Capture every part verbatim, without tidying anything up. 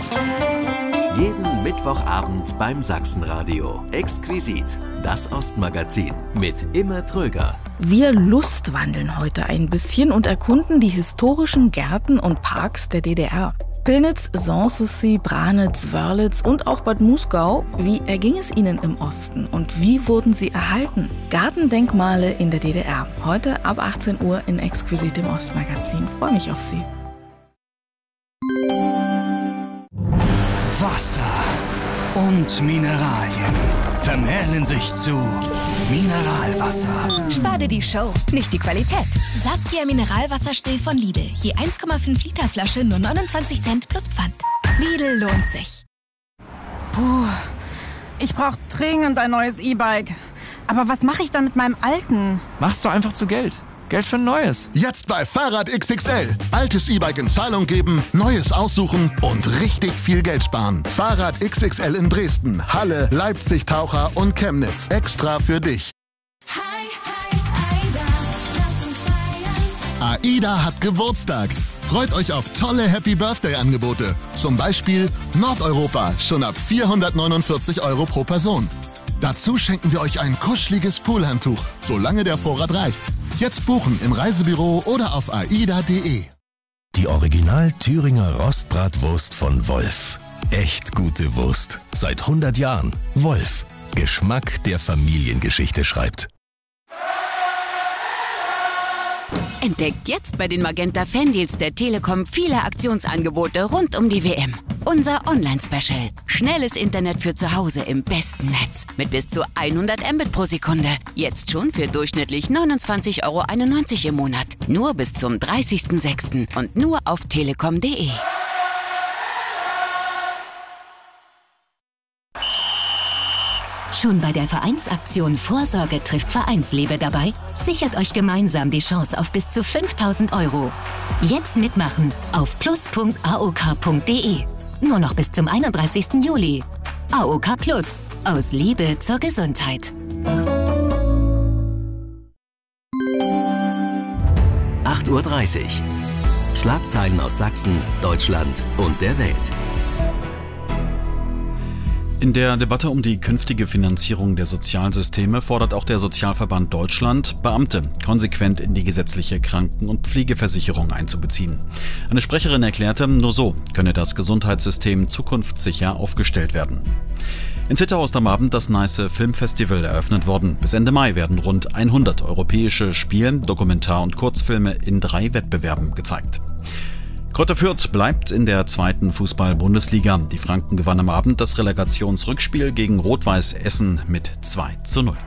Jeden Mittwochabend beim Sachsenradio. Exquisit, das Ostmagazin mit Imme Tröger. Wir lustwandeln heute ein bisschen und erkunden die historischen Gärten und Parks der D D R. Pillnitz, Sanssouci, Branitz, Wörlitz und auch Bad Muskau. Wie erging es ihnen im Osten und wie wurden sie erhalten? Gartendenkmale in der D D R. Heute ab achtzehn Uhr in Exquisit im Ostmagazin. Freue mich auf Sie. Wasser und Mineralien vermählen sich zu Mineralwasser. Spade die Show, nicht die Qualität. Saskia Mineralwasserstill von Lidl. Je eins Komma fünf Liter Flasche nur neunundzwanzig Cent plus Pfand. Lidl lohnt sich. Puh, ich brauche dringend ein neues E-Bike. Aber was mache ich dann mit meinem alten? Machst du einfach zu Geld. Geld für ein neues. Jetzt bei Fahrrad X X L. Altes E-Bike in Zahlung geben, neues aussuchen und richtig viel Geld sparen. Fahrrad X X L in Dresden, Halle, Leipzig, Taucher und Chemnitz. Extra für dich. Hi, hi, Aida, lass uns feiern. AIDA hat Geburtstag. Freut euch auf tolle Happy Birthday-Angebote. Zum Beispiel Nordeuropa, schon ab vierhundertneunundvierzig Euro pro Person. Dazu schenken wir euch ein kuscheliges Poolhandtuch, solange der Vorrat reicht. Jetzt buchen im Reisebüro oder auf aida punkt de. Die Original Thüringer Rostbratwurst von Wolf. Echt gute Wurst. Seit hundert Jahren. Wolf. Geschmack, der Familiengeschichte schreibt. Entdeckt jetzt bei den Magenta Fandeals der Telekom viele Aktionsangebote rund um die W M. Unser Online-Special. Schnelles Internet für zu Hause im besten Netz. Mit bis zu hundert Mbit pro Sekunde. Jetzt schon für durchschnittlich neunundzwanzig Euro einundneunzig im Monat. Nur bis zum dreißigsten sechsten und nur auf telekom punkt de. Schon bei der Vereinsaktion Vorsorge trifft Vereinsliebe dabei? Sichert euch gemeinsam die Chance auf bis zu fünftausend Euro. Jetzt mitmachen auf plus punkt a o k punkt de. Nur noch bis zum einunddreißigsten Juli. A O K Plus. Aus Liebe zur Gesundheit. acht Uhr dreißig. Schlagzeilen aus Sachsen, Deutschland und der Welt. In der Debatte um die künftige Finanzierung der Sozialsysteme fordert auch der Sozialverband Deutschland, Beamte konsequent in die gesetzliche Kranken- und Pflegeversicherung einzubeziehen. Eine Sprecherin erklärte, nur so könne das Gesundheitssystem zukunftssicher aufgestellt werden. In Zittau ist am Abend das Neiße Filmfestival eröffnet worden. Bis Ende Mai werden rund hundert europäische Spiel-, Dokumentar- und Kurzfilme in drei Wettbewerben gezeigt. Greuther Fürth bleibt in der zweiten Fußball-Bundesliga. Die Franken gewannen am Abend das Relegationsrückspiel gegen Rot-Weiß Essen mit zwei zu null.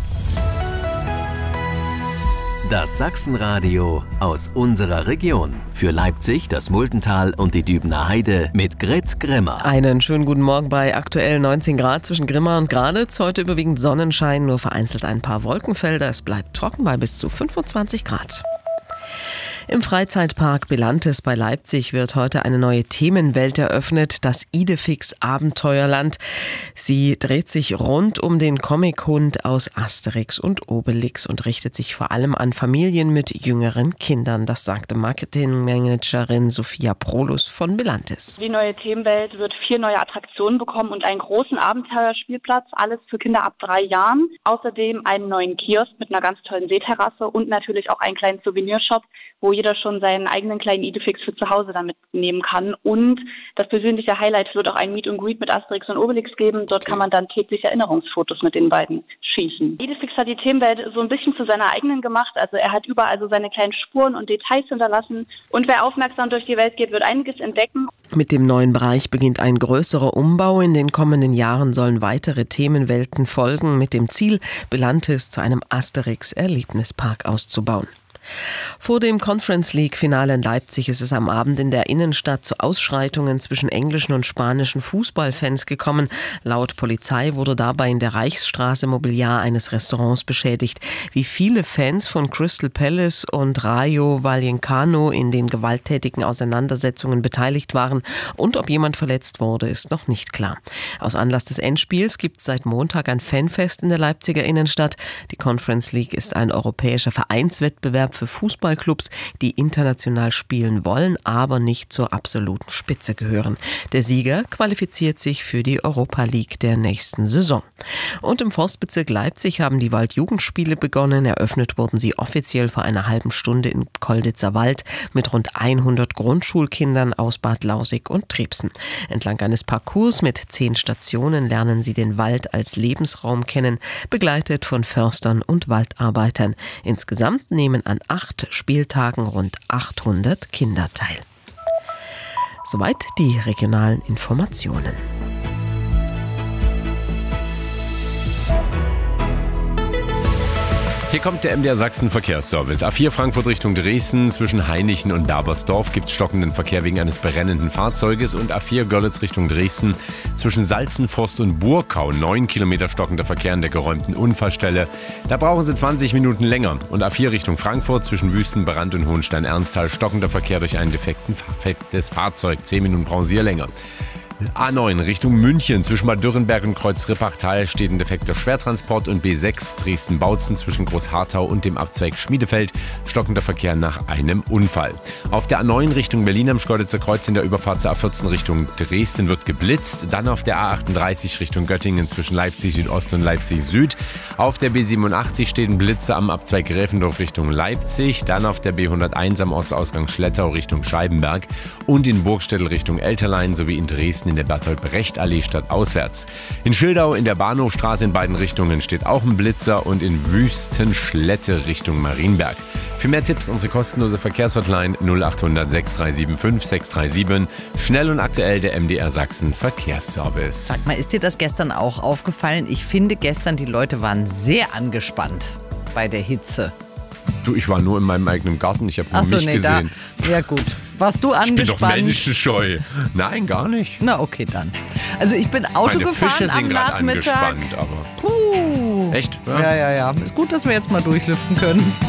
Das Sachsenradio aus unserer Region. Für Leipzig, das Muldental und die Dübener Heide mit Grit Grimmer. Einen schönen guten Morgen bei aktuell neunzehn Grad zwischen Grimma und Graditz. Heute überwiegend Sonnenschein, nur vereinzelt ein paar Wolkenfelder. Es bleibt trocken bei bis zu fünfundzwanzig Grad. Im Freizeitpark Belantes bei Leipzig wird heute eine neue Themenwelt eröffnet, das Idefix Abenteuerland. Sie dreht sich rund um den Comic-Hund aus Asterix und Obelix und richtet sich vor allem an Familien mit jüngeren Kindern. Das sagte Marketingmanagerin Sophia Prolus von Belantes. Die neue Themenwelt wird vier neue Attraktionen bekommen und einen großen Abenteuerspielplatz, alles für Kinder ab drei Jahren. Außerdem einen neuen Kiosk mit einer ganz tollen Seeterrasse und natürlich auch einen kleinen Souvenirshop, wo jeder schon seinen eigenen kleinen Idefix für zu Hause dann mitnehmen kann. Und das persönliche Highlight wird auch ein Meet and Greet mit Asterix und Obelix geben. Dort kann man dann täglich Erinnerungsfotos mit den beiden schießen. Idefix hat die Themenwelt so ein bisschen zu seiner eigenen gemacht. Also er hat überall so seine kleinen Spuren und Details hinterlassen. Und wer aufmerksam durch die Welt geht, wird einiges entdecken. Mit dem neuen Bereich beginnt ein größerer Umbau. In den kommenden Jahren sollen weitere Themenwelten folgen, mit dem Ziel, Belantes zu einem Asterix-Erlebnispark auszubauen. Vor dem Conference League-Finale in Leipzig ist es am Abend in der Innenstadt zu Ausschreitungen zwischen englischen und spanischen Fußballfans gekommen. Laut Polizei wurde dabei in der Reichsstraße Mobiliar eines Restaurants beschädigt. Wie viele Fans von Crystal Palace und Rayo Vallecano in den gewalttätigen Auseinandersetzungen beteiligt waren und ob jemand verletzt wurde, ist noch nicht klar. Aus Anlass des Endspiels gibt es seit Montag ein Fanfest in der Leipziger Innenstadt. Die Conference League ist ein europäischer Vereinswettbewerb für Fußballclubs, die international spielen wollen, aber nicht zur absoluten Spitze gehören. Der Sieger qualifiziert sich für die Europa League der nächsten Saison. Und im Forstbezirk Leipzig haben die Waldjugendspiele begonnen. Eröffnet wurden sie offiziell vor einer halben Stunde in Kolditzer Wald mit rund hundert Grundschulkindern aus Bad Lausig und Trebsen. Entlang eines Parcours mit zehn Stationen lernen sie den Wald als Lebensraum kennen, begleitet von Förstern und Waldarbeitern. Insgesamt nehmen an acht Spieltagen rund achthundert Kinder teil. Soweit die regionalen Informationen. Hier kommt der M D R Sachsen Verkehrsservice. A vier Frankfurt Richtung Dresden. Zwischen Hainichen und Berbersdorf gibt es stockenden Verkehr wegen eines brennenden Fahrzeuges. Und A vier Görlitz Richtung Dresden. Zwischen Salzenforst und Burkau neun Kilometer stockender Verkehr an der geräumten Unfallstelle. Da brauchen Sie zwanzig Minuten länger. Und A vier Richtung Frankfurt zwischen Wüstenbrand und Hohenstein-Ernsthal stockender Verkehr durch ein defektes Fahrzeug. zehn Minuten brauchen Sie hier länger. A neun Richtung München zwischen Bad Dürrenberg und Kreuz-Rippachtal steht ein defekter Schwertransport und B sechs Dresden-Bautzen zwischen Großharthau und dem Abzweig Schmiedefeld stockender Verkehr nach einem Unfall. Auf der A neun Richtung Berlin am Schkeuditzer Kreuz in der Überfahrt zur A vierzehn Richtung Dresden wird geblitzt. Dann auf der A achtunddreißig Richtung Göttingen zwischen Leipzig Südost und Leipzig Süd. Auf der B siebenundachtzig steht ein Blitzer am Abzweig Gräfendorf Richtung Leipzig. Dann auf der B hunderteins am Ortsausgang Schlettau Richtung Scheibenberg und in Burgstädtel Richtung Elterlein sowie in Dresden in der Bertolt-Brecht-Allee stadtauswärts. In Schildau in der Bahnhofstraße in beiden Richtungen steht auch ein Blitzer und in Wüstenschlette Richtung Marienberg. Für mehr Tipps unsere kostenlose Verkehrshotline null acht hundert sechs drei sieben fünf sechs drei sieben. Schnell und aktuell der M D R Sachsen Verkehrsservice. Sag mal, ist dir das gestern auch aufgefallen? Ich finde gestern, die Leute waren sehr angespannt bei der Hitze. Du, ich war nur in meinem eigenen Garten, ich habe nur so, mich nee, gesehen. Da, ja gut. Warst du angespannt? Ich bin doch menschenscheu. Nein, gar nicht. Na okay, dann. Also ich bin Auto Meine gefahren Fische sind am gerade Nachmittag. angespannt, aber Puh. echt? Ja? ja, ja, ja. Ist gut, dass wir jetzt mal durchlüften können.